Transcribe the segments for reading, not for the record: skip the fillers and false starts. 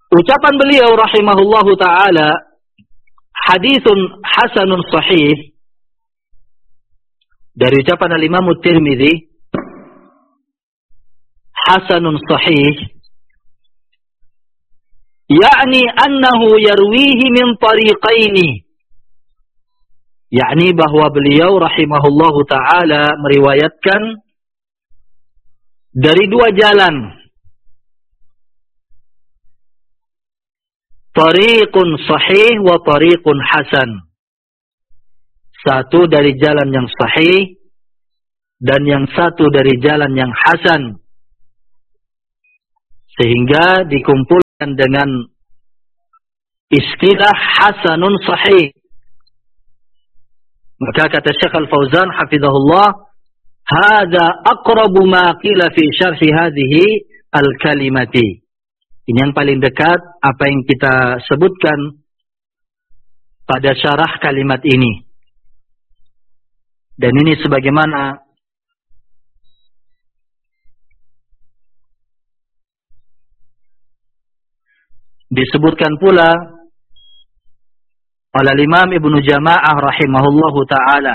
Ucapan beliau rahimahullahu ta'ala, hadithun hasanun sahih, dari ucapan al-Imam At-Tirmidzi, hasanun sahih, yakni annahu yarwihi min tariqaini, yakni bahwa beliau rahimahullahu ta'ala meriwayatkan dari dua jalan. Tariqun sahih wa tariqun hasan. Satu dari jalan yang sahih dan yang satu dari jalan yang hasan. Sehingga dikumpulkan dengan istilah hasanun sahih. Maka kata Syekh Al-Fauzan hafizahullah, hadza aqrabu ma qila fi syarhi hadhihi al-kalimati. Ini yang paling dekat apa yang kita sebutkan pada syarah kalimat ini. Dan ini sebagaimana disebutkan pula oleh Imam Ibnu Jama'ah rahimahullahu ta'ala,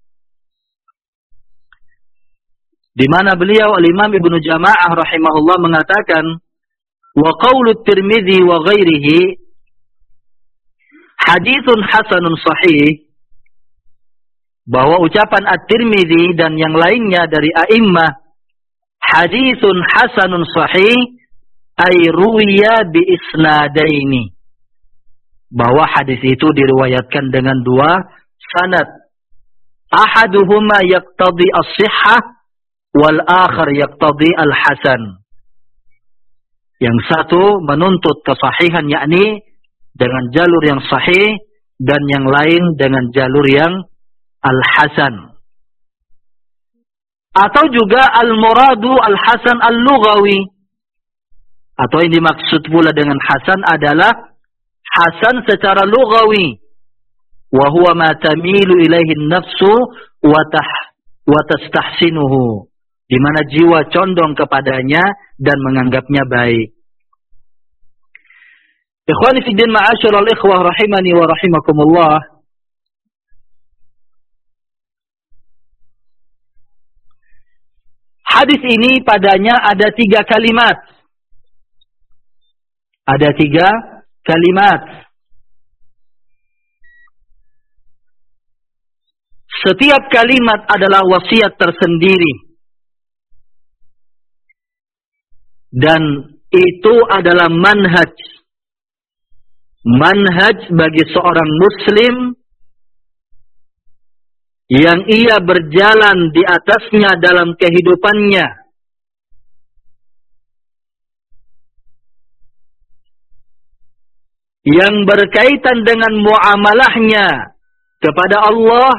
di mana beliau Imam Ibnu Jama'ah rahimahullah mengatakan, wa qawlu Tirmidzi wa ghairihi hadithun hasanun sahih, bahwa ucapan At-Tirmidzi dan yang lainnya dari a'immah, hadithun hasanun sahih ay ruwiya bi isnadaini, bahwa hadis itu diriwayatkan dengan dua sanad. Ahaduhuma yaqtadi as-sihhah wal akhar yaqtadi al-hasan. Yang satu menuntut kesahihan, yakni dengan jalur yang sahih, dan yang lain dengan jalur yang al-hasan. Atau juga al-muradu al-hasan al-lughawi. Atau yang dimaksud pula dengan hasan adalah hasan secara lughawi, wa huwa ma tamilu ilaihi an-nafsu wa tastahsinuhu, di mana jiwa condong kepadanya dan menganggapnya baik. Ikhwani fi din, ma'asyiral ikhwah rahimani wa rahimakumullah. Hadis ini padanya ada 3 kalimat. Ada 3 kalimat. Setiap kalimat adalah wasiat tersendiri. Dan itu adalah manhaj. Manhaj bagi seorang muslim yang ia berjalan di atasnya dalam kehidupannya. Yang berkaitan dengan muamalahnya kepada Allah,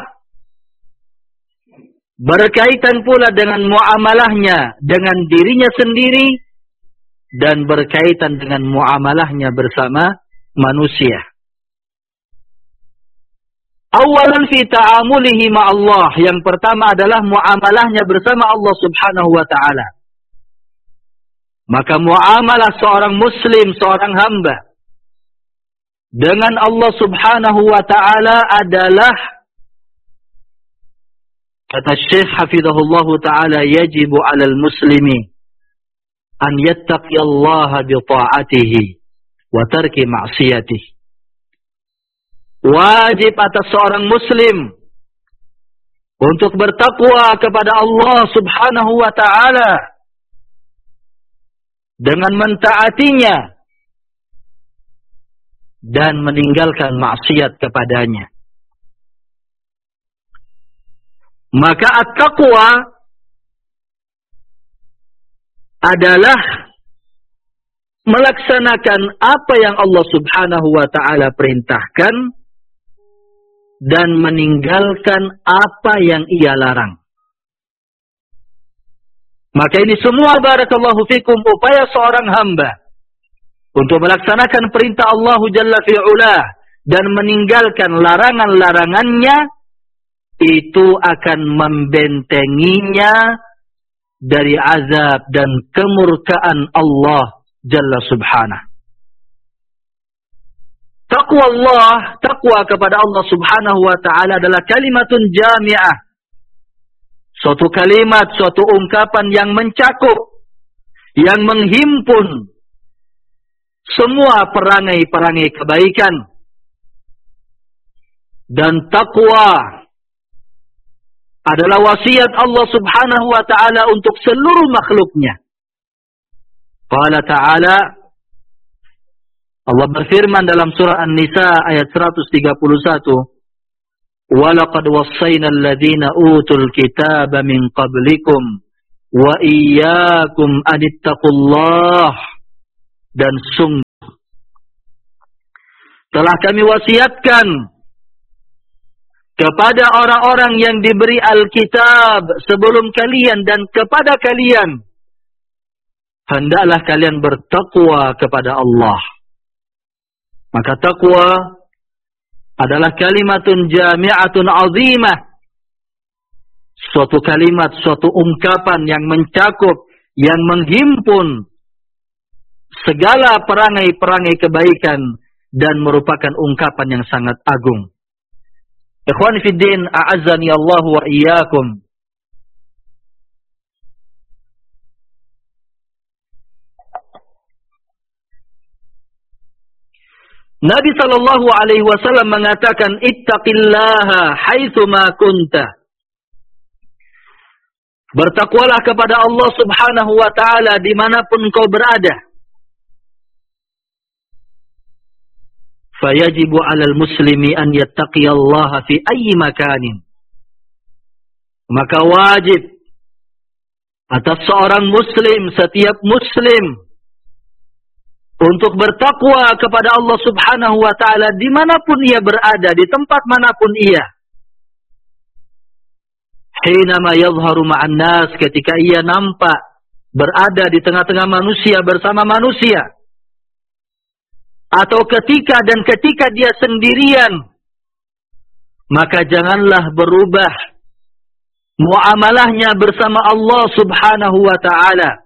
berkaitan pula dengan muamalahnya dengan dirinya sendiri, dan berkaitan dengan muamalahnya bersama manusia. Awalan fi ta'amulihi ma'allah, yang pertama adalah muamalahnya bersama Allah subhanahu wa ta'ala. Maka muamalah seorang muslim, seorang hamba dengan Allah subhanahu wa ta'ala adalah, kata Syekh hafizahullahu ta'ala, yajibu alal muslimi an yattaqiyallaha bi ta'atihi wa tarki ma'siyatihi. Wajib atas seorang muslim untuk bertakwa kepada Allah subhanahu wa ta'ala dengan mentaatinya dan meninggalkan maksiat kepadanya. Maka at-taqwa adalah melaksanakan apa yang Allah subhanahu wa ta'ala perintahkan dan meninggalkan apa yang ia larang. Maka ini semua, barakallahu fikum, upaya seorang hamba untuk melaksanakan perintah Allah Jalla fi'ula dan meninggalkan larangan-larangannya, itu akan membentenginya dari azab dan kemurkaan Allah Jalla subhanahu. Taqwa kepada Allah Subhanahu wa ta'ala adalah kalimatun jami'ah. Suatu kalimat, suatu ungkapan yang mencakup, yang menghimpun semua perangai-perangai kebaikan. Dan taqwa adalah wasiat Allah Subhanahu wa ta'ala untuk seluruh makhluknya. Qala ta'ala, Allah berfirman dalam surah An-Nisa ayat 131, وَلَقَدْ وَصَّيْنَا الَّذِينَ أُوتُوا الْكِتَابَ مِنْ قَبْلِكُمْ وَإِيَّاكُمْ أَنِ اتَّقُوا اللَّهَ. Dan sungguh telah kami wasiatkan kepada orang-orang yang diberi Alkitab sebelum kalian dan kepada kalian, hendaklah kalian bertakwa kepada Allah. Maka takwa adalah kalimatun jami'atun azimah. Suatu kalimat, suatu ungkapan yang mencakup, yang menghimpun segala perangai-perangai kebaikan dan merupakan ungkapan yang sangat agung. Ikhwan fiddin, a'azzani Allah wa iyyakum. Nabi sallallahu alaihi wasallam mengatakan, ittaqillaha haitsu ma kunta. Bertakwalah kepada Allah Subhanahu wa taala dimanapun kau berada. Fayajibu 'alal muslimi an yattaqiyallaha fi ayyi makanin. Maka wajib atas seorang muslim, setiap muslim, untuk bertakwa kepada Allah Subhanahu wa ta'ala dimanapun ia berada, di tempat manapun ia. Hinama yadhharu ma'an nas, ketika ia nampak berada di tengah-tengah manusia, bersama manusia. Atau ketika dia sendirian, maka janganlah berubah muamalahnya bersama Allah Subhanahu wa ta'ala.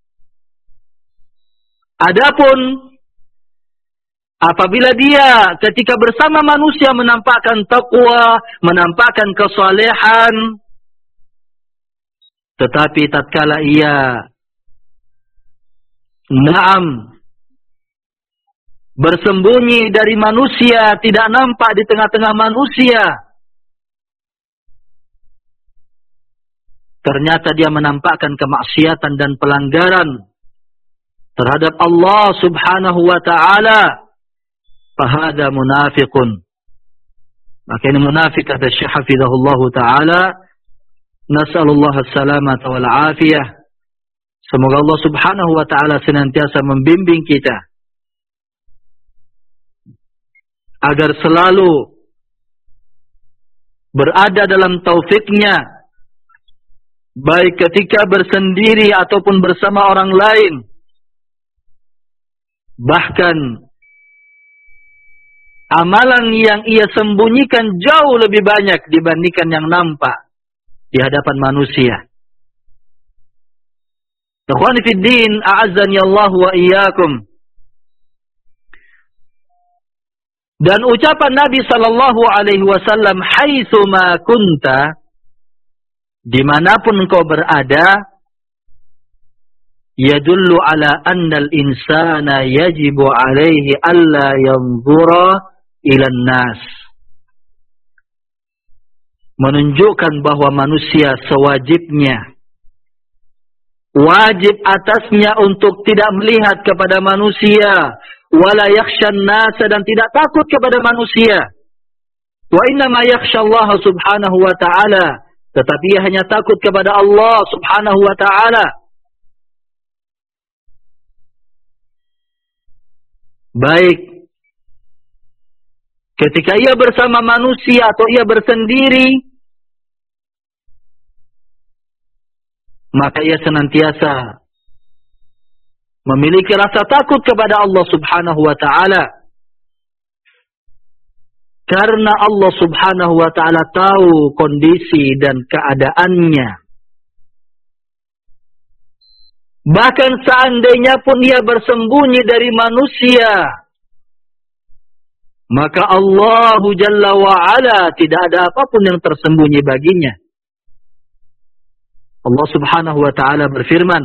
Adapun apabila dia ketika bersama manusia menampakkan taqwa, menampakkan kesalehan, tetapi tatkala ia bersembunyi dari manusia, tidak nampak di tengah-tengah manusia, ternyata dia menampakkan kemaksiatan dan pelanggaran terhadap Allah Subhanahu wa ta'ala, fahada munafiqun. Maka ini munafik, kata Syekh hafizahullah ta'ala. Nas'alullah as-salamata wal afiyah. Semoga Allah Subhanahu wa ta'ala senantiasa membimbing kita agar selalu berada dalam taufiknya, baik ketika bersendiri ataupun bersama orang lain. Bahkan amalan yang ia sembunyikan jauh lebih banyak dibandingkan yang nampak di hadapan manusia. Ikhwani fid din, a'azzani Allah wa iyyakum. Dan ucapan Nabi sallallahu alaihi wasallam, haitsu ma kunta, dimanapun kau berada, yadullu ala annal insana yajibu alaihi alla yanzura ilan nas. Menunjukkan bahwa manusia sewajibnya, wajib atasnya untuk tidak melihat kepada manusia, wala yakhshan nas, dan tidak takut kepada manusia. Wa inna ma yakhsha Allah Subhanahu wa ta'ala, tetapi ia hanya takut kepada Allah Subhanahu wa ta'ala. Baik ketika ia bersama manusia atau ia bersendiri, maka ia senantiasa memiliki rasa takut kepada Allah Subhanahu wa ta'ala. Karena Allah Subhanahu wa ta'ala tahu kondisi dan keadaannya. Bahkan seandainya pun ia bersembunyi dari manusia, Maka Allah Jalla wa'ala tidak ada apapun yang tersembunyi baginya. Allah Subhanahu wa ta'ala berfirman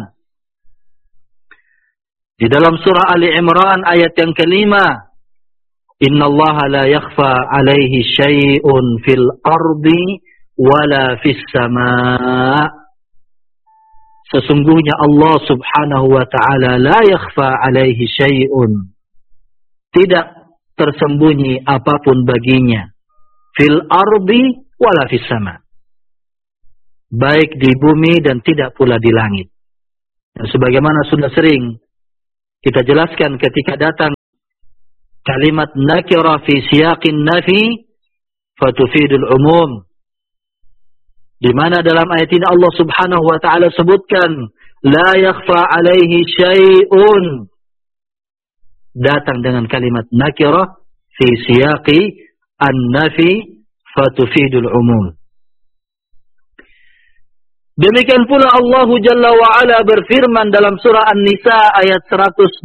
di dalam surah Ali Imran ayat yang kelima, Inna Allah la yakhfa alaihi syai'un fil ardi wala fis sama'. Sesungguhnya Allah Subhanahu wa ta'ala la yakhfa alaihi syai'un, tidak tersembunyi apapun baginya, fil ardi wala fis sama', baik di bumi dan tidak pula di langit. Dan sebagaimana sudah sering kita jelaskan ketika datang kalimat nakira fi siyaqin nafi fatufidul umum, di mana dalam ayat ini Allah Subhanahu wa ta'ala sebutkan la yakhfa alaihi syai'un, datang dengan kalimat nakira fi siyaqi an-nafi fatufidul umum. Demikian pula Allah Jalla wa'ala berfirman dalam surah An-Nisa ayat 108.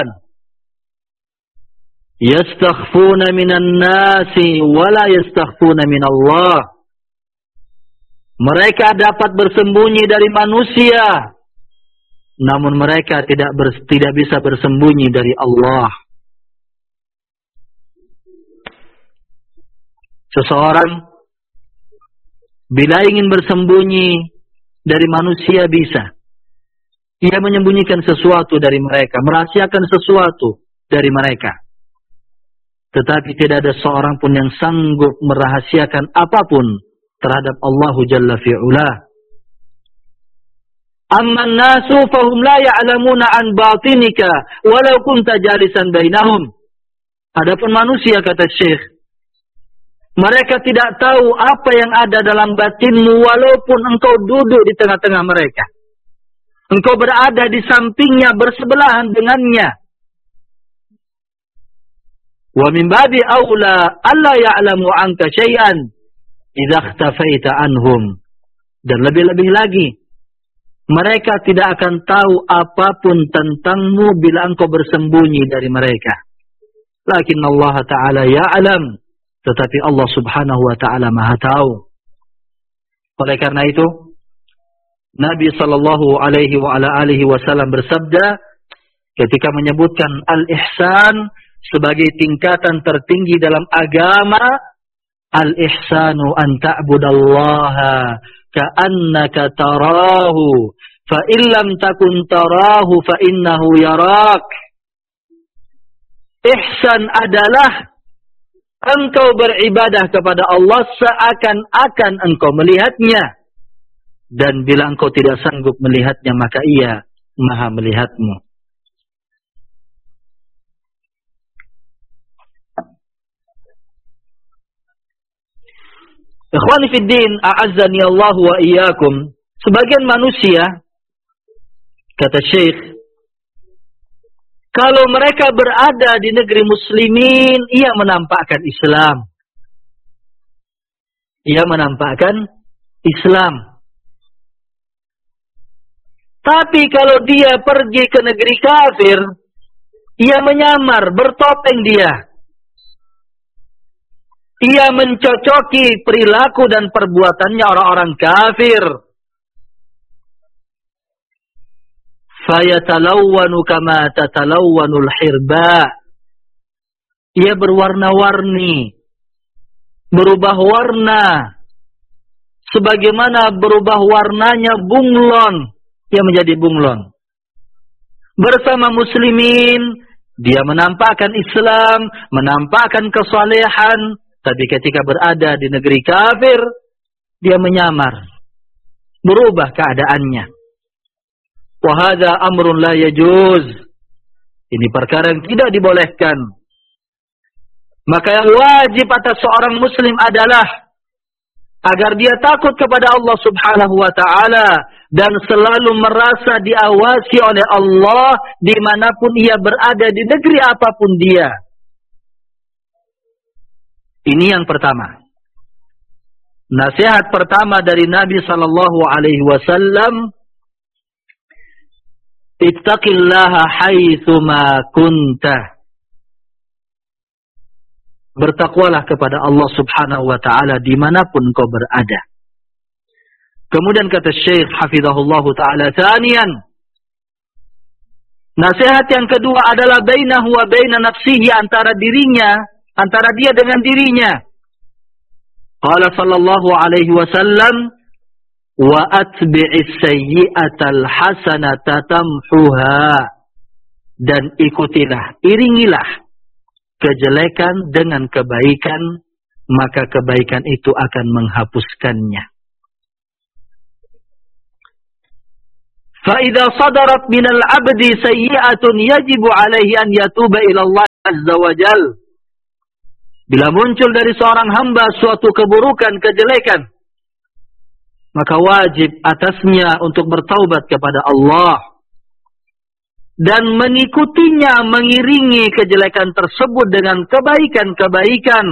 Yastakhfuna minan nasi wa la yastakhfuna minallah. Mereka dapat bersembunyi dari manusia, namun mereka tidak bisa bersembunyi dari Allah. Seseorang bila ingin bersembunyi dari manusia bisa. Ia menyembunyikan sesuatu dari mereka, merahasiakan sesuatu dari mereka. Tetapi tidak ada seorang pun yang sanggup merahasiakan apapun terhadap Allah Jalla fi'ula. Amman nasu fahum la ya'lamuna an batinika walau kunta jalisan bainahum. Adapun manusia, kata Syekh, mereka tidak tahu apa yang ada dalam batinmu walaupun engkau duduk di tengah-tengah mereka. Engkau berada di sampingnya, bersebelahan dengannya. Wa min babi aula alla ya'lamu anka syai'an idza ikhtafaita anhum. Dan lebih-lebih lagi, mereka tidak akan tahu apapun tentangmu bila engkau bersembunyi dari mereka. Lakin Allah Ta'ala ya'lam, tetapi Allah Subhanahu wa ta'ala Maha tahu. Oleh karena itu, Nabi sallallahu alaihi wa ala alihi wasallam bersabda ketika menyebutkan al-ihsan sebagai tingkatan tertinggi dalam agama, al-ihsanu an ta'budallaha ka'annaka tarahu fa illam takun tarahu fa innahu yarak. Ihsan adalah engkau beribadah kepada Allah seakan-akan engkau melihatnya. Dan bila engkau tidak sanggup melihatnya, maka ia Maha melihatmu. Ikhwani fid din, a'azzani Allah wa iyyakum. Sebagian manusia, kata Syekh, kalau mereka berada di negeri muslimin, ia menampakkan Islam. Ia menampakkan Islam. Tapi kalau dia pergi ke negeri kafir, ia menyamar, bertopeng dia. Ia mencocoki perilaku dan perbuatannya orang-orang kafir. Fayatalawwanu kama tatalawwanul hirba. Ia berwarna-warni, berubah warna, sebagaimana berubah warnanya bunglon. Ia menjadi bunglon. Bersama muslimin, dia menampakkan Islam, menampakkan kesalehan, tapi ketika berada di negeri kafir, dia menyamar, berubah keadaannya. Wa hadza amrun la yajuz. Ini perkara yang tidak dibolehkan. Maka yang wajib atas seorang muslim adalah agar dia takut kepada Allah Subhanahu wa ta'ala dan selalu merasa diawasi oleh Allah dimanapun ia berada, di negeri apapun dia. Ini yang pertama. Nasihat pertama dari Nabi sallallahu alaihi wasallam, ittaqillaha haitsu ma kunta. Bertakwalah kepada Allah subhanahu wa ta'ala dimanapun kau berada. Kemudian kata Syekh hafizahullahu ta'ala, Thaniyan, nasihat yang kedua adalah bainahu wa baina nafsihi, antara dia dengan dirinya. Qala sallallahu alaihi wasallam, wa atbi'is sayyi'atal hasanata tamhuha, dan iringilah kejelekan dengan kebaikan, maka kebaikan itu akan menghapuskannya. Fa idza sadarat minal 'abdi sayyi'atun yajibu 'alaihi an yatuba ila Allah azza wa jalla. Bila muncul dari seorang hamba suatu keburukan, kejelekan, maka wajib atasnya untuk bertaubat kepada Allah dan mengikutinya, mengiringi kejelekan tersebut dengan kebaikan-kebaikan.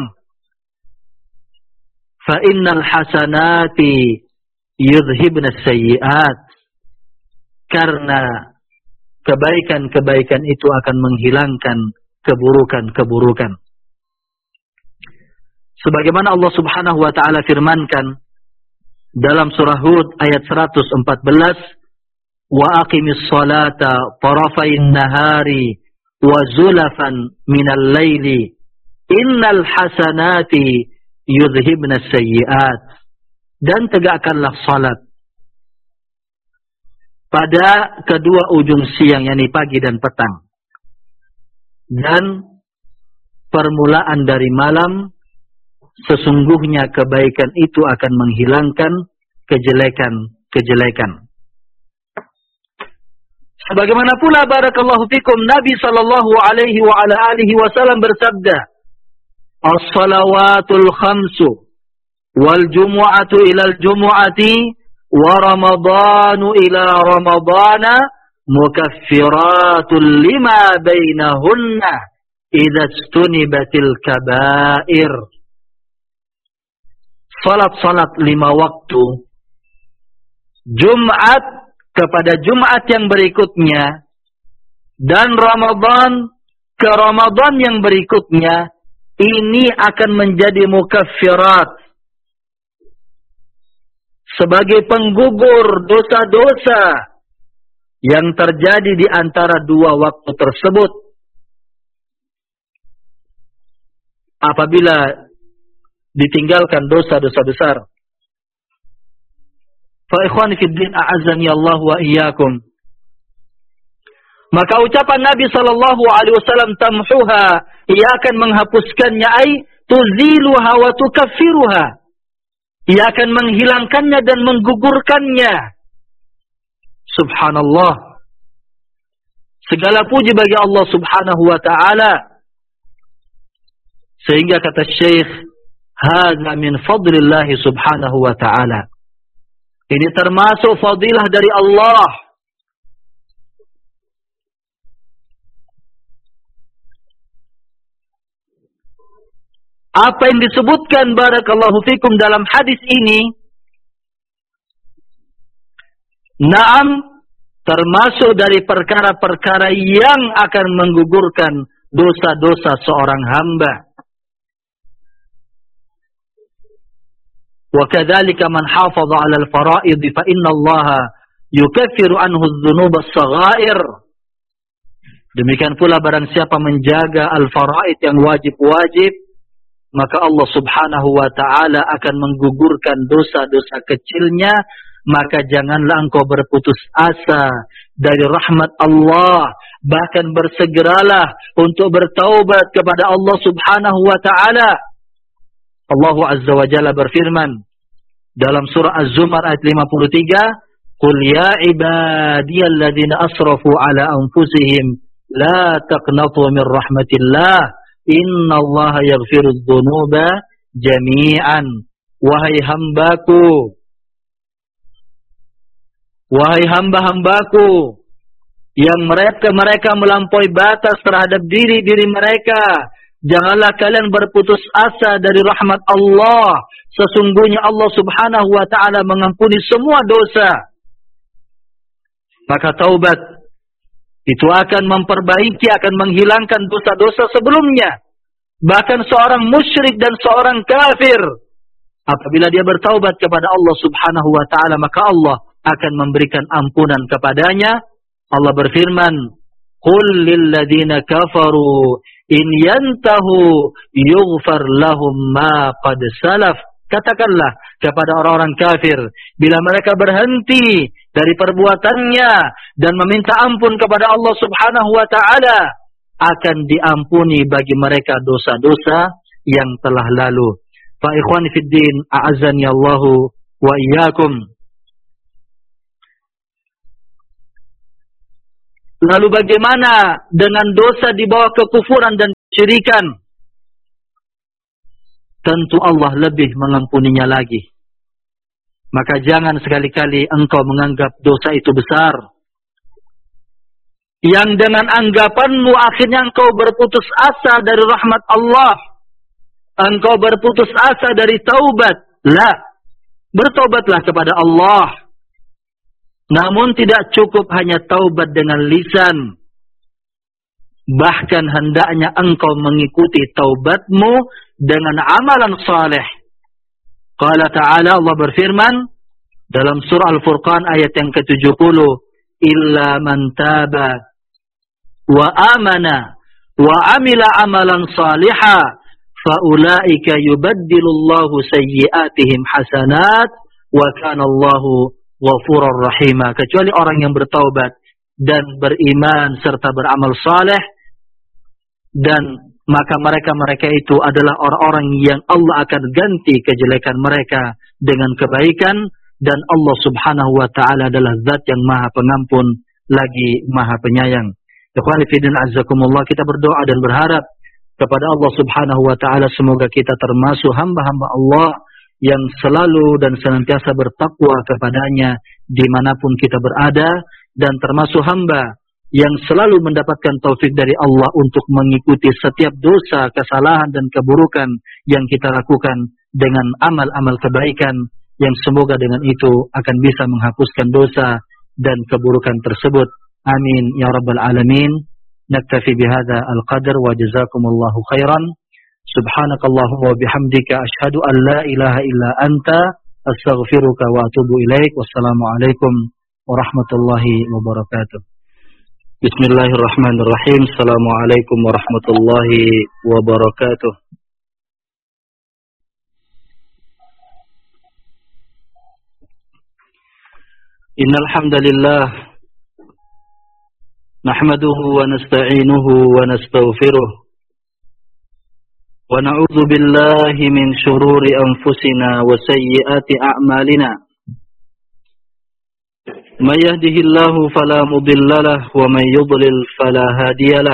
Fa innal hasanati yudhibna sayyi'at, karena kebaikan-kebaikan itu akan menghilangkan keburukan-keburukan. Sebagaimana Allah subhanahu wa ta'ala firmankan dalam surah Hud ayat 114, wa aqimis salata tarafayn nahari wa zulafan minal laili innal hasanati yudhibna sayyi'at, dan tegakkanlah salat pada kedua ujung siang, yakni pagi dan petang, dan permulaan dari malam, sesungguhnya kebaikan itu akan menghilangkan kejelekan-kejelekan. Sebagaimana pula barakallahu fikum Nabi sallallahu alaihi wa ala alihi wasallam bersabda, as-salawatul khamsu wal jumu'atu ilal jumu'ati wa ramadanu ila ramadana mukaffiratun lima bainahunna idza istunibatil kaba'ir. Salat-salat 5 waktu, Jumat kepada Jumat yang berikutnya, dan Ramadan ke Ramadan yang berikutnya, ini akan menjadi mukaffirat, sebagai penggugur dosa-dosa yang terjadi di antara 2 waktu tersebut. Apabila ditinggalkan dosa-dosa besar. Fa ikhwani fid din, a'azzani Allah wa iyyakum. Maka ucapan Nabi sallallahu alaihi wasallam tamhuha, ia akan menghapuskannya, ai tuziluha wa tukaffiruha. Ia akan menghilangkannya dan menggugurkannya. Subhanallah. Segala puji bagi Allah subhanahu wa ta'ala. Sehingga kata Syekh, hadza min fadlillahi subhanahu wa ta'ala. Ini termasuk fadilah dari Allah. Apa yang disebutkan barakallahu fikum dalam hadis ini, naam, termasuk dari perkara-perkara yang akan menggugurkan dosa-dosa seorang hamba. Wa kadzalika man hafaza 'ala al-fara'id fa inna Allaha yukaffiru anhu adh-dhunub as-saghair. Demikian pula barang siapa menjaga al-fara'id yang wajib-wajib, maka Allah subhanahu wa ta'ala akan menggugurkan dosa-dosa kecilnya. Maka janganlah engkau berputus asa dari rahmat Allah, bahkan bersegeralah untuk bertaubat kepada Allah subhanahu wa ta'ala. Allah azza wa jalla berfirman dalam surah Az-Zumar ayat 53, Qul ya ibadiyalladzina asrafu ala anfusihim la taqnatu min rahmatillah innallaha yaghfirudz dzunuba jami'an. Wahai hambaku, wahai hamba-hambaku yang mereka melampaui batas terhadap diri mereka, janganlah kalian berputus asa dari rahmat Allah. Sesungguhnya Allah subhanahu wa ta'ala mengampuni semua dosa. Maka taubat itu akan memperbaiki, akan menghilangkan dosa-dosa sebelumnya. bahkan seorang musyrik dan seorang kafir, apabila dia bertaubat kepada Allah Subhanahu wa taala, maka Allah akan memberikan ampunan kepadanya. Allah berfirman, "Qul lil ladzina kafaru in yantahu yughfar lahum ma qad salaf." Katakanlah kepada orang-orang kafir, bila mereka berhenti dari perbuatannya dan meminta ampun kepada Allah Subhanahu wa taala, akan diampuni bagi mereka dosa-dosa yang telah lalu. Fa ikhwani fid din, a'azzani Allahu wa iyyakum. Lalu bagaimana dengan dosa di bawah kekufuran dan kesyirikan? Tentu Allah lebih mengampuninya lagi. Maka jangan sekali-kali engkau menganggap dosa itu besar, yang dengan anggapanmu akhirnya engkau berputus asa dari rahmat Allah, engkau berputus asa dari taubat. La, bertobatlah kepada Allah. Namun tidak cukup hanya taubat dengan lisan, bahkan hendaknya engkau mengikuti taubatmu dengan amalan saleh. Qala ta'ala, Allah berfirman dalam surah Al-Furqan ayat yang ke-70, "Illa man taba wa amana wa amila amalan salihah faulaika yubaddilullahu sayyi'atihim hasanat wa kana Allahu ghafurur rahima." Kecuali orang yang bertaubat dan beriman serta beramal saleh, dan maka mereka itu adalah orang-orang yang Allah akan ganti kejelekan mereka dengan kebaikan, dan Allah Subhanahu wa taala adalah zat yang Maha Pengampun lagi Maha Penyayang. Ikhwani fillah azzakumullah, kita berdoa dan berharap kepada Allah Subhanahu wa taala semoga kita termasuk hamba-hamba Allah yang selalu dan senantiasa bertakwa kepadanya dimanapun kita berada, dan termasuk hamba yang selalu mendapatkan taufik dari Allah untuk mengikuti setiap dosa, kesalahan dan keburukan yang kita lakukan dengan amal-amal kebaikan, yang semoga dengan itu akan bisa menghapuskan dosa dan keburukan tersebut. Amin ya rabbal alamin. Naktafi bihadza al-qadar wa jazakumullahu khairan. Subhanakallahumma wa bihamdika asyhadu an la ilaha illa anta astaghfiruka wa atubu ilaik. Wassalamu alaikum warahmatullahi wabarakatuh. Bismillahirrahmanirrahim. Assalamualaikum warahmatullahi wabarakatuh. Innal hamdalillah nahmaduhu wa nasta'inuhu wa nastaghfiruh wa na'udzu billahi min shururi anfusina wa sayyiati a'malina. من يهده الله فلا مضل له ومن يضلل فلا هادي له.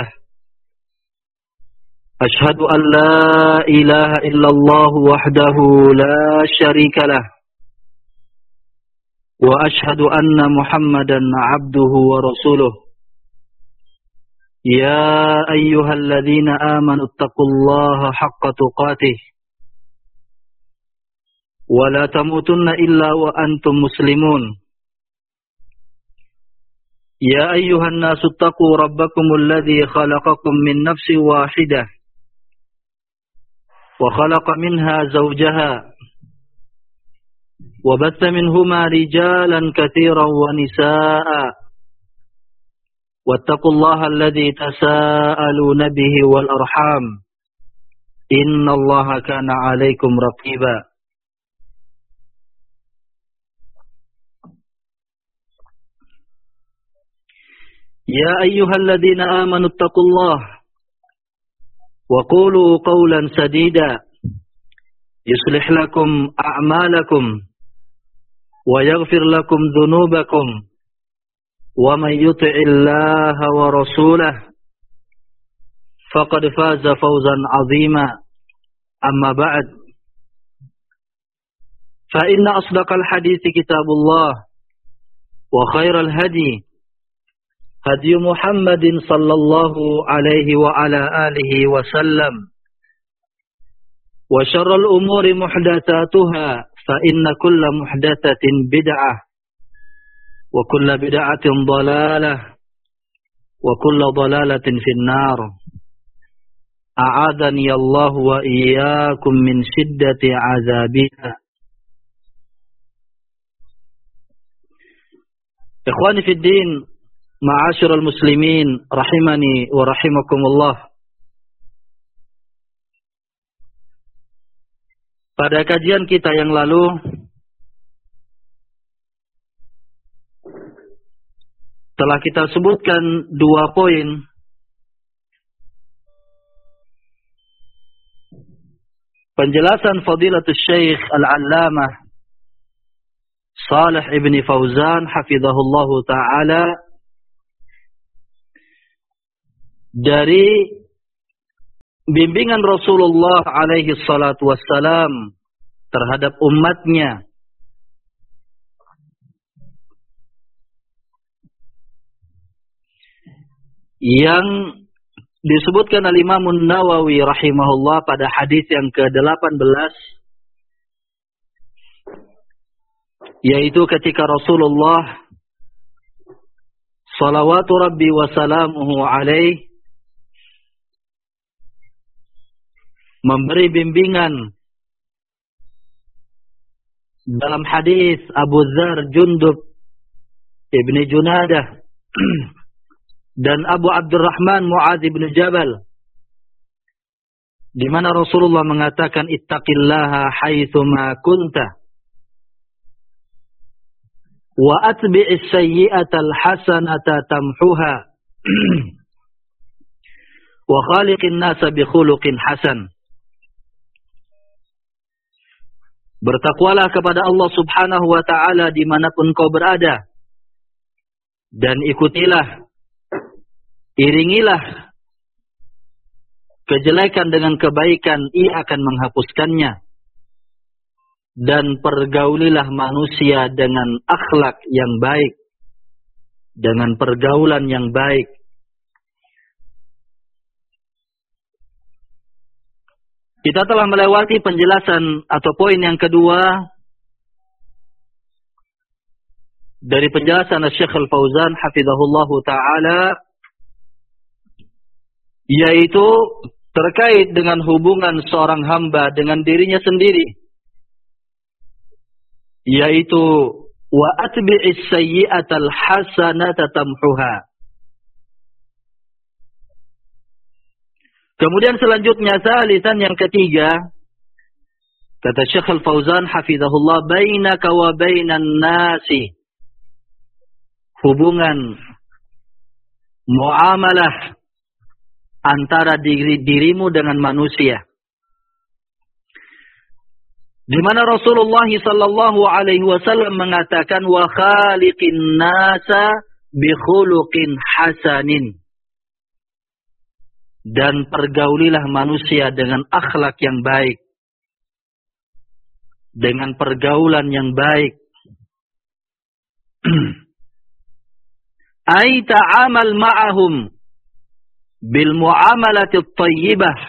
أشهد أن لا إله إلا الله وحده لا شريك له وأشهد أن محمدا عبده ورسوله. يا أيها الذين آمنوا اتقوا الله حق تقاته ولا تموتن إلا وأنتم مسلمون. يا أيها الناس اتقوا ربكم الذي خلقكم من نفس واحدة وخلق منها زوجها وبث منهما رجالا كثيرا ونساء واتقوا الله الذي تساءلون به والأرحام إن الله كان عليكم رقيبا. يا أيها الذين آمنوا اتقوا الله وقولوا قولا سديدا يصلح لكم أعمالكم ويغفر لكم ذنوبكم ومن يطع الله ورسوله فقد فاز فوزا عظيما. أما بعد، فإن أصدق الحديث كتاب الله وخير الهدي هدي محمد صلى الله عليه وعلى آله وسلم وشر الأمور محدثاتها فإن كل محدثة بدعة وكل بدعة ضلالة وكل ضلالة في النار. a'adhani Allah wa iyyakum min shiddati azabiha. Ikhwani fid din, ma'asyiral muslimin, rahimani wa rahimakumullah. Pada kajian kita yang lalu telah kita sebutkan 2 poin penjelasan Fadilatul Syekh Al-Allamah Shalih Ibn Fauzan hafizahullahu ta'ala dari bimbingan Rasulullah alaihi salatu wassalam terhadap umatnya yang disebutkan al-Imam Nawawi rahimahullah pada hadis yang ke-18, yaitu ketika Rasulullah salawatu rabbi wa salamuhu alaih memberi bimbingan dalam hadis Abu Dzar Jundub ibni Junadah dan Abu Abdurrahman Mu'adz bin Jabal, di mana Rasulullah mengatakan ittaqillaha haitsu ma kunta wa atbi'is sayyi'atal hasanata tamhuha wa khaliqin nasa bi khuluqin hasan. Bertakwalah kepada Allah Subhanahu wa ta'ala dimanapun kau berada, dan iringilah kejelekan dengan kebaikan, ia akan menghapuskannya. Dan pergaulilah manusia dengan akhlak yang baik, dengan pergaulan yang baik. Kita telah melewati penjelasan atau poin yang kedua dari penjelasan Syekh Al-Fauzan hafizahullahu ta'ala, yaitu terkait dengan hubungan seorang hamba dengan dirinya sendiri, yaitu wa atbi'is sayyi'atal hasanata tamhuha. Kemudian selanjutnya salisan yang ketiga, kata Syekh Al-Fauzan hafizahullah, bainaka wa bainan nasi, hubungan muamalah antara dirimu dengan manusia, di mana Rasulullah sallallahu alaihi wasallam mengatakan wa khaliqin nasa bi khuluqin hasanin, dan pergaulilah manusia dengan akhlak yang baik, dengan pergaulan yang baik. Ai ta'amal ma'ahum bil muamalati at-thayyibah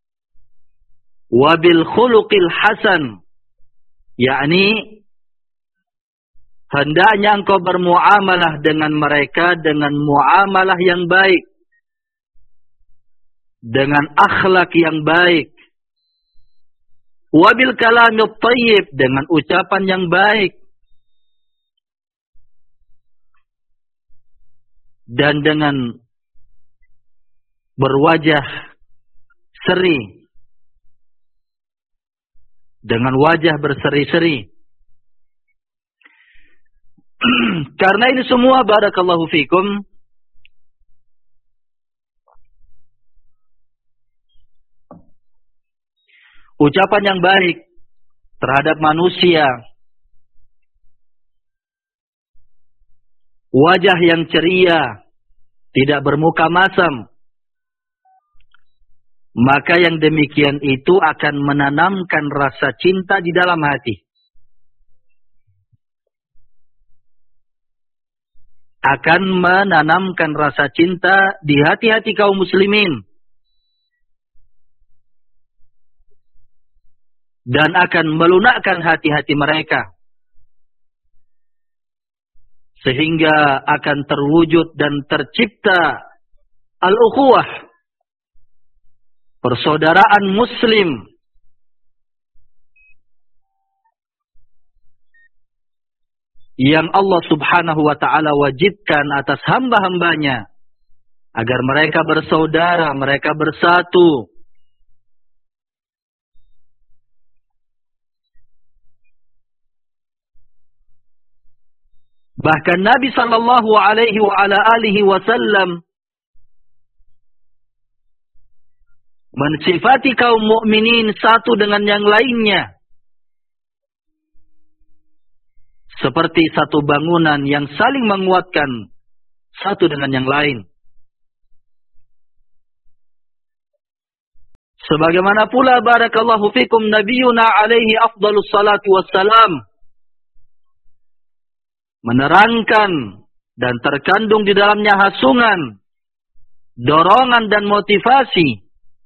wa bil khuluqil hasan, yakni hendaknya engkau bermuamalah dengan mereka dengan muamalah yang baik, dengan akhlak yang baik, wabil kalamit thayyib, dengan ucapan yang baik, dan dengan berwajah seri, dengan wajah berseri-seri. Karena ini semua, barakallahu fikum, ucapan yang baik terhadap manusia, wajah yang ceria, tidak bermuka masam, maka yang demikian itu akan menanamkan rasa cinta di dalam hati, akan menanamkan rasa cinta di hati-hati kaum muslimin, dan akan melunakkan hati-hati mereka, sehingga akan terwujud dan tercipta al-ukhuwah, persaudaraan muslim yang Allah subhanahu wa ta'ala wajibkan atas hamba-hambanya agar mereka bersaudara, mereka bersatu. Bahkan Nabi sallallahu alaihi wa ala alihi wasallam mensifati kaum mukminin satu dengan yang lainnya seperti satu bangunan yang saling menguatkan satu dengan yang lain. Sebagaimana pula barakallahu fikum nabiyuna alaihi afdalus salatu wassalam menerangkan dan terkandung di dalamnya hasungan, dorongan dan motivasi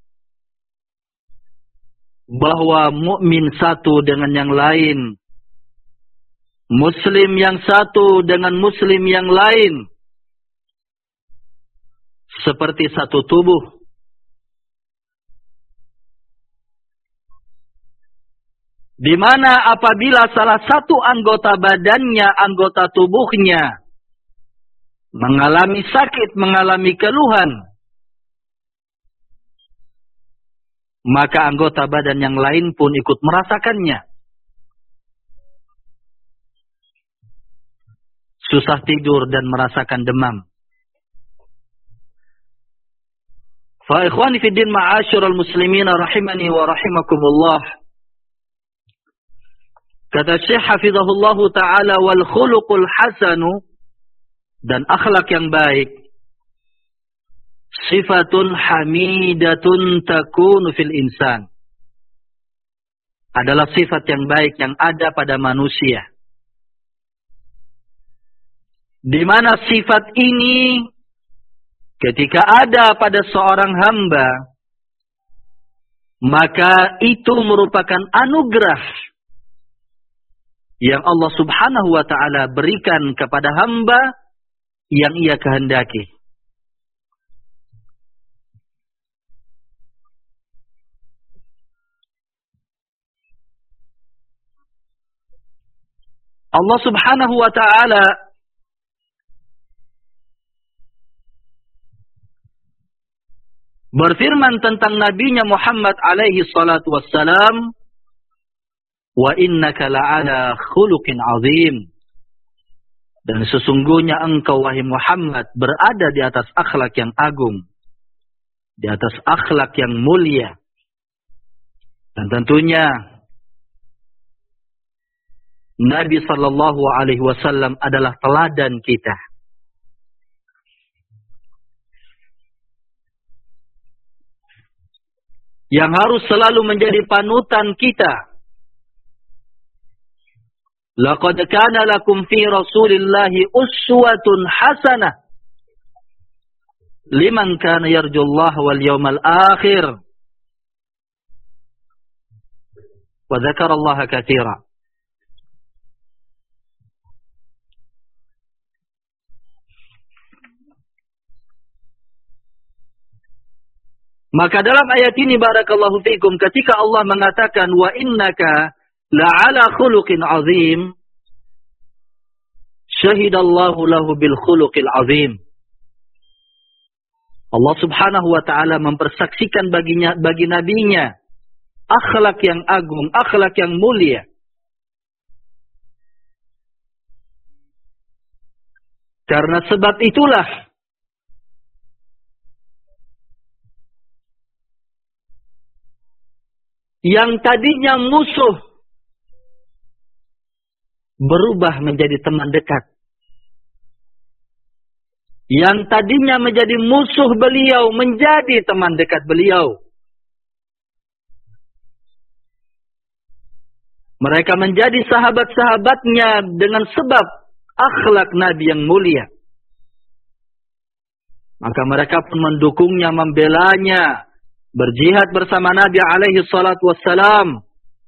bahwa mukmin satu dengan yang lain, muslim yang satu dengan muslim yang lain, seperti satu tubuh. Di mana apabila salah satu anggota badannya, anggota tubuhnya mengalami sakit, mengalami keluhan, maka anggota badan yang lain pun ikut merasakannya. Susah tidur dan merasakan demam. Fa ikhwani fid din ma'asyiral muslimin rahimani wa rahimakumullah. Kata Syekh hafizahullahu ta'ala, wal khuluqul hasanu, dan akhlak yang baik, sifatun hamidatun takunu fil insan, adalah sifat yang baik yang ada pada manusia. Di mana sifat ini ketika ada pada seorang hamba, maka itu merupakan anugerah yang Allah subhanahu wa ta'ala berikan kepada hamba yang ia kehendaki. Allah subhanahu wa ta'ala berfirman tentang nabinya Muhammad alaihi salatu wassalam, wa innaka la'ala khuluqin azim, dan sesungguhnya engkau wahai Muhammad berada di atas akhlak yang agung, di atas akhlak yang mulia. Dan tentunya Nabi sallallahu alaihi wasallam adalah teladan kita. Yang harus selalu menjadi panutan kita. Laqad kana lakum fi Rasulillahi uswatun hasanah liman kana yarjullaha wal yawmal akhir wa dzakarallaha katsira. Maka dalam ayat ini barakallahu fikum, ketika Allah mengatakan wa innaka la'ala khuluqin azim, syahidallahu lahu bil khuluqil azim. Allah subhanahu wa ta'ala mempersaksikan bagi nabinya akhlak yang agung, akhlak yang mulia. Karena sebab itulah yang tadinya musuh berubah menjadi teman dekat. Yang tadinya menjadi musuh beliau menjadi teman dekat beliau. Mereka menjadi sahabat-sahabatnya dengan sebab akhlak Nabi yang mulia. Maka mereka pun mendukungnya, membelanya, berjihad bersama Nabi alaihi salatu wassalam.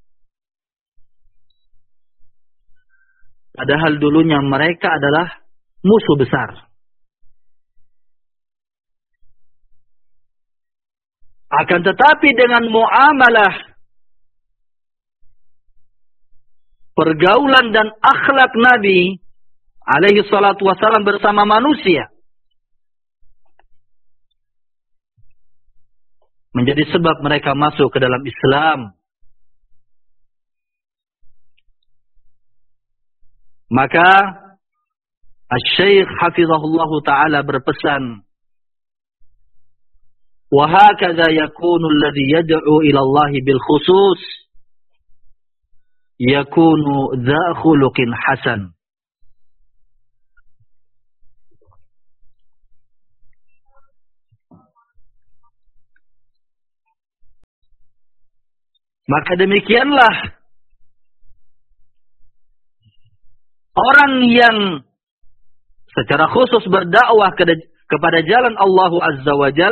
Padahal dulunya mereka adalah musuh besar. Akan tetapi dengan muamalah, pergaulan dan akhlak Nabi alaihi salatu wassalam bersama manusia menjadi sebab mereka masuk ke dalam Islam. Maka Asy-Syaikh hafizahullah ta'ala berpesan, wa hakadha yakunu alladhi yad'u ila Allah bil khusus yakunu dha khuluqin hasan. Maka demikianlah orang yang secara khusus berdakwah kepada jalan Allah Azza wa Jal,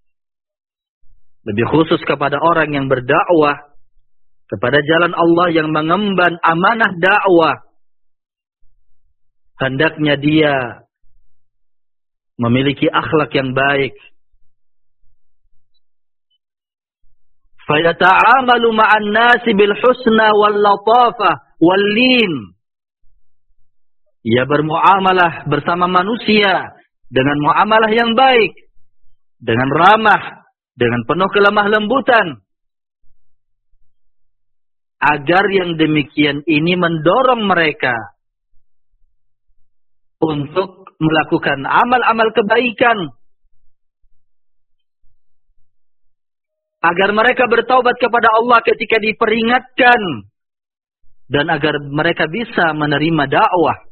lebih khusus kepada orang yang berdakwah kepada jalan Allah yang mengemban amanah dakwah, hendaknya dia memiliki akhlak yang baik. Fayata'amalu ma'an nasi bil husna wal latafah wal lin. Ia bermuamalah bersama manusia dengan muamalah yang baik, dengan ramah, dengan penuh kelemah lembutan. Agar yang demikian ini mendorong mereka untuk melakukan amal-amal kebaikan. Agar mereka bertaubat kepada Allah ketika diperingatkan. Dan agar mereka bisa menerima dakwah.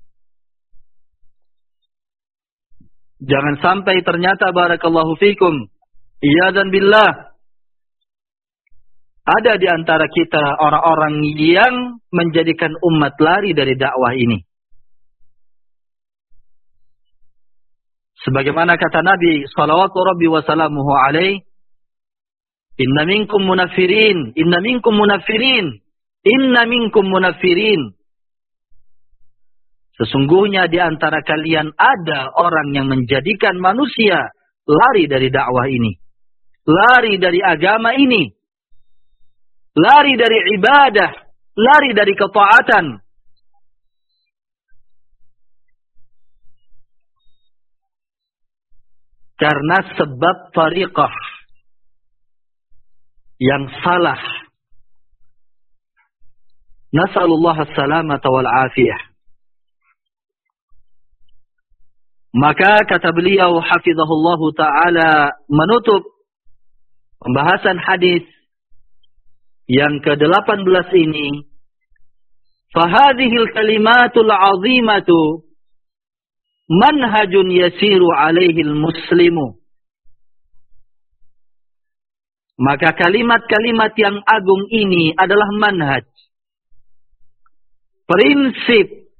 Jangan sampai ternyata barakallahu fikum, iyadzan billah, ada di antara kita orang-orang yang menjadikan umat lari dari dakwah ini. Sebagaimana kata Nabi sallallahu rabbi wa salamuhu alaihi, inna minkum munafirin, inna minkum munafirin, inna minkum munafirin. Sesungguhnya di antara kalian ada orang yang menjadikan manusia lari dari dakwah ini. Lari dari agama ini. Lari dari ibadah. Lari dari ketaatan. Karena sebab tariqah yang salah. Nas'alullah as-salamata wal afiyah. Maka kata beliau hafizahullahu ta'ala menutup pembahasan hadis yang ke-18 ini, fahadhil kalimatul azimatu manhajun yasiru alaihil muslimu. Maka kalimat-kalimat yang agung ini adalah manhaj, prinsip,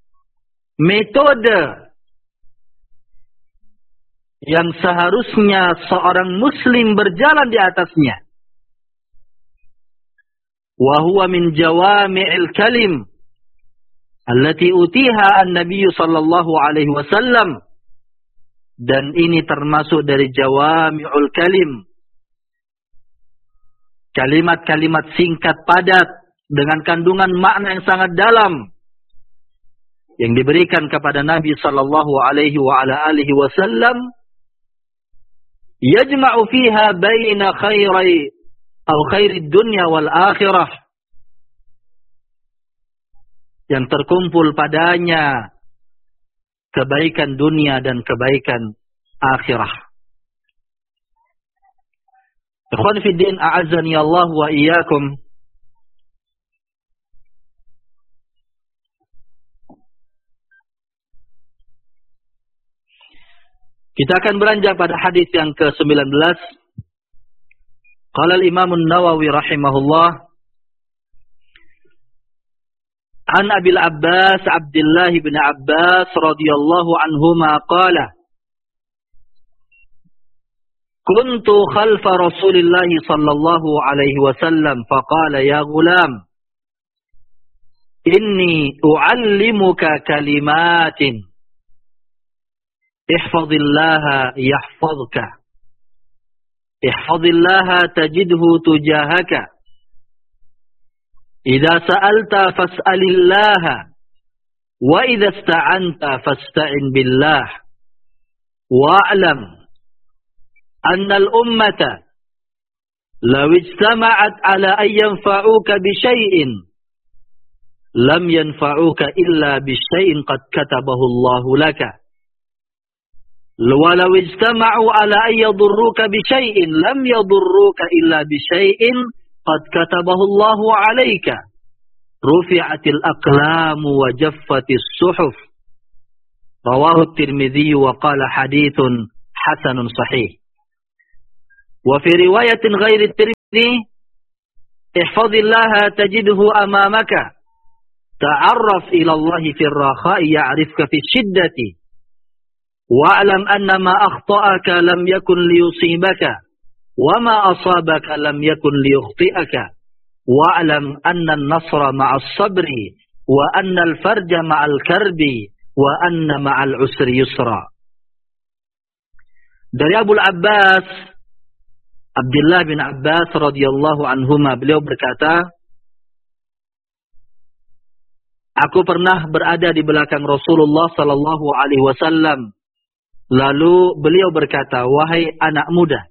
metode yang seharusnya seorang muslim berjalan di atasnya. Wa huwa min jawami'il kalim allati utiha an-nabiy sallallahu alaihi wasallam. Dan ini termasuk dari jawami'ul kalim. Kalimat-kalimat singkat padat dengan kandungan makna yang sangat dalam yang diberikan kepada Nabi sallallahu alaihi wa ala alihi wasallam. Yajma'u fiha baina khairid dunya wal akhirah. Yang terkumpul padanya kebaikan dunia dan kebaikan akhirah. Ikhwan fi din, a'azzani Allah wa iyyakum. Kita akan beranjak pada hadis yang ke-19. Qala al-Imam an-Nawawi rahimahullah, an Abil Abbas Abdullah bin Abbas radhiyallahu anhuma qala, kuntu khalfa Rasulillah sallallahu alaihi wasallam faqala ya ghulam inni uallimuka kalimatin ihfazillaha yahfazka. ihfazillaha tajidhu tujahaka. Idza sa'alta fas'alillaha wa idza ista'anta fasta'in billah. Wa'lam anna al-ummata law ijtama'at ala an yanfa'uka bi syai'in lam yanfa'uka illa bi syai'in qad katabahu Allahu laka. Walau ijtama'u ala an yadurruka bi syai'in lam yadurruka illa bi syai'in qad katabahu Allahu 'alaika. Rufi'atil aqlamu wa jaffatis suhuf. Rawahu Tirmidzi wa qala haditsun hasanun sahih. Wa fi riwayatin ghairi Tirmidzi, ihfazillaha tajidhu amamaka. Ta'arraf ila Allah fi ar-rakha'i ya'rifka fi shiddati. Wa'lam anna ma akhta'aka lam yakun liyusibaka. وما أصابك لم يكن ليخطئك واعلم أن النصر مع الصبر وأن الفرج مع الكرب وأن مع العسر يسرا. Dari Abu Abbas, Abdullah bin Abbas radhiyallahu anhuma, beliau berkata, aku pernah berada di belakang Rasulullah sallallahu alaihi wasallam. Lalu beliau berkata, wahai anak muda,